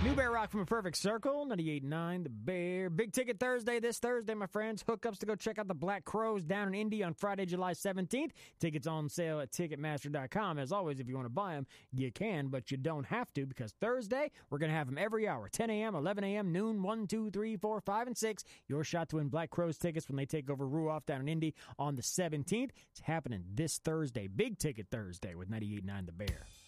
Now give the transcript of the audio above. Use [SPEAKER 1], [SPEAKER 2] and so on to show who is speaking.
[SPEAKER 1] New Bear Rock from A Perfect Circle, 98.9 The Bear. Big Ticket Thursday this Thursday, my friends. Hookups to go check out the Black Crowes down in Indy on Friday, July 17th. Tickets on sale at Ticketmaster.com. As always, if you want to buy them, you can, but you don't have to, because Thursday, we're going to have them every hour. 10 a.m., 11 a.m., noon, 1, 2, 3, 4, 5, and 6. Your shot to win Black Crowes tickets when they take over Ruoff down in Indy on the 17th. It's happening this Thursday. Big Ticket Thursday with 98.9 The Bear.